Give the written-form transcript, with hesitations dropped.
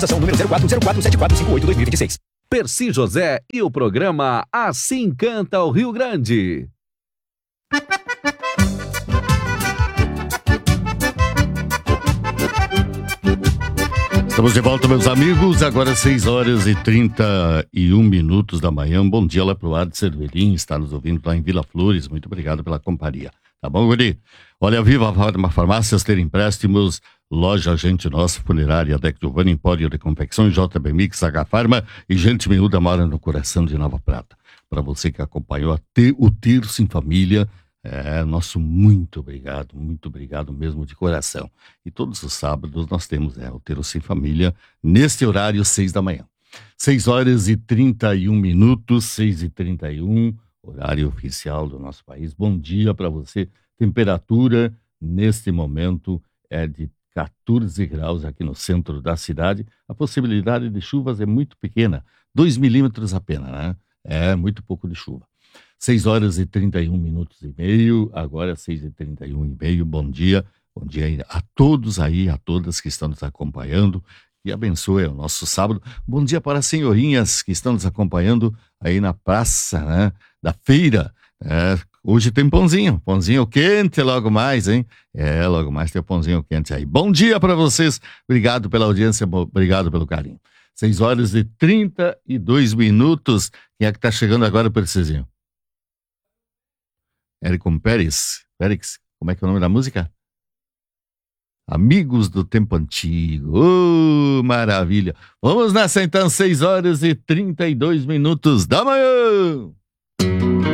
Ação número 04047458-2026. Percy José e o programa Assim Canta o Rio Grande. Estamos de volta, meus amigos, agora 6h31 da manhã. Bom dia lá pro Ad Cervelim, está nos ouvindo lá em Vila Flores. Muito obrigado pela companhia. Tá bom, Guri? Olha, Viva Farmácias, ter empréstimos, Loja Gente Nossa, Funerária, Dec Giovanni, Empório de Confecções, JB Mix, H Farma e Gente Miúda mora no coração de Nova Prata. Para você que acompanhou o Terço em Família, nosso muito obrigado mesmo de coração. E todos os sábados nós temos o Terço em Família, neste horário, 6 da manhã. 6h31, 6h31, horário oficial do nosso país. Bom dia para você. Temperatura neste momento é de 14 graus aqui no centro da cidade. A possibilidade de chuvas é muito pequena, 2 milímetros apenas, né? É muito pouco de chuva. 6h31 agora 6h31. Bom dia a todos aí, a todas que estão nos acompanhando. E abençoe o nosso sábado. Bom dia para as senhorinhas que estão nos acompanhando aí na praça, né, da feira. Hoje tem pãozinho quente logo mais, hein? Logo mais tem o pãozinho quente aí. Bom dia para vocês. Obrigado pela audiência, obrigado pelo carinho. 6h32. Quem é que tá chegando agora, Percizinho? Érico Pérez, como é que é o nome da música? Amigos do Tempo Antigo. Maravilha. Vamos nessa então, 6h32 da manhã.